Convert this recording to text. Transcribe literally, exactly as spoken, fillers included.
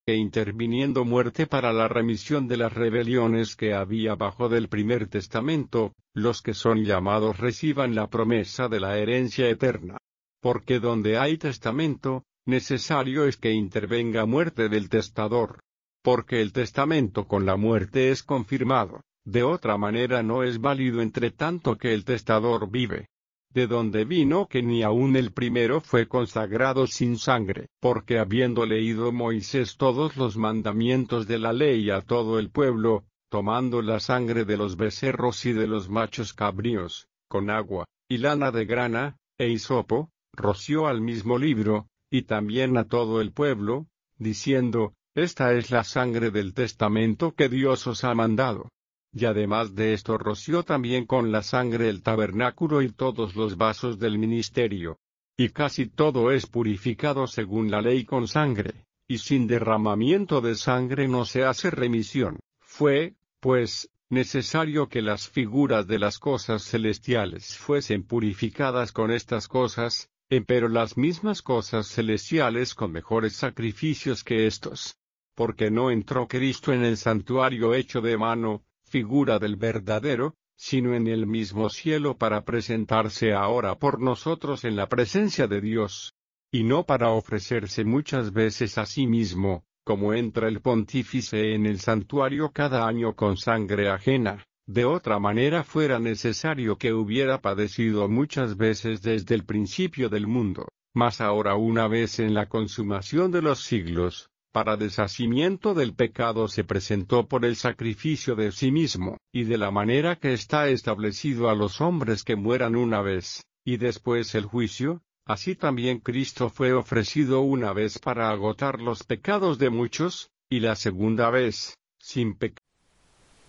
que interviniendo muerte para la remisión de las rebeliones que había bajo del primer testamento, los que son llamados reciban la promesa de la herencia eterna. Porque donde hay testamento, necesario es que intervenga muerte del testador. Porque el testamento con la muerte es confirmado, de otra manera no es válido entre tanto que el testador vive. De donde vino que ni aun el primero fue consagrado sin sangre, porque habiendo leído Moisés todos los mandamientos de la ley a todo el pueblo, tomando la sangre de los becerros y de los machos cabríos, con agua, y lana de grana, e hisopo, roció al mismo libro, y también a todo el pueblo, diciendo, esta es la sangre del testamento que Dios os ha mandado. Y además de esto roció también con la sangre el tabernáculo y todos los vasos del ministerio. Y casi todo es purificado según la ley con sangre, y sin derramamiento de sangre no se hace remisión. Fue, pues, necesario que las figuras de las cosas celestiales fuesen purificadas con estas cosas, empero las mismas cosas celestiales con mejores sacrificios que estos. Porque no entró Cristo en el santuario hecho de mano, figura del verdadero, sino en el mismo cielo para presentarse ahora por nosotros en la presencia de Dios. Y no para ofrecerse muchas veces a sí mismo, como entra el pontífice en el santuario cada año con sangre ajena, de otra manera fuera necesario que hubiera padecido muchas veces desde el principio del mundo, mas ahora una vez en la consumación de los siglos, para deshacimiento del pecado se presentó por el sacrificio de sí mismo, y de la manera que está establecido a los hombres que mueran una vez, y después el juicio, así también Cristo fue ofrecido una vez para agotar los pecados de muchos, y la segunda vez, sin pecado.